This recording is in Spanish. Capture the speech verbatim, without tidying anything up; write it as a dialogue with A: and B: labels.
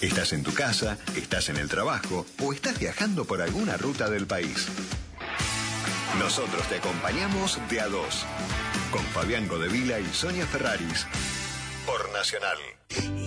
A: Estás en tu casa, estás en el trabajo o estás viajando por alguna ruta del país. Nosotros te acompañamos de a dos, con Fabián Godevila y Sonia Ferraris, por Nacional.